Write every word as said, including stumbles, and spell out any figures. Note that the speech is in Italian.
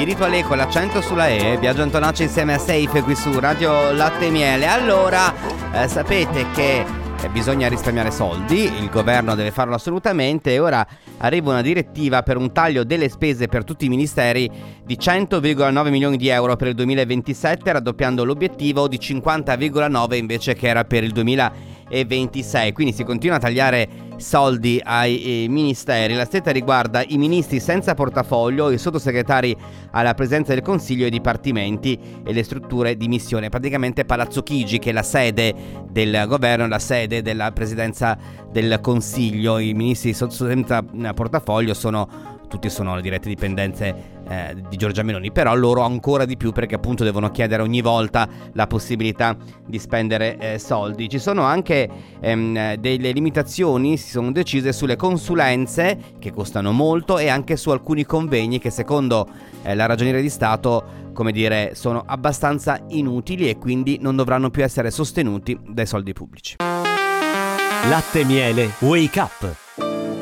Diritto alle con l'accento sulla E, Biagio Antonacci insieme a Safe qui su Radio Latte e Miele. Allora, eh, sapete che eh, bisogna risparmiare soldi, il governo deve farlo assolutamente e ora arriva una direttiva per un taglio delle spese per tutti i ministeri di cento virgola nove milioni di euro per il duemilaventisette, raddoppiando l'obiettivo di cinquanta virgola nove invece che era per il duemilaventisei. Quindi si continua a tagliare soldi ai eh, ministeri. La stretta riguarda i ministri senza portafoglio, i sottosegretari alla presidenza del Consiglio, i dipartimenti e le strutture di missione. Praticamente Palazzo Chigi, che è la sede del governo, la sede della presidenza del Consiglio. I ministri senza portafoglio sono tutti sono le dirette dipendenze eh, di Giorgia Meloni, però loro ancora di più perché appunto devono chiedere ogni volta la possibilità di spendere eh, soldi. Ci sono anche ehm, delle limitazioni, si sono decise sulle consulenze che costano molto e anche su alcuni convegni che secondo eh, la Ragioneria di Stato, come dire, sono abbastanza inutili e quindi non dovranno più essere sostenuti dai soldi pubblici. Latte e Miele Wake Up.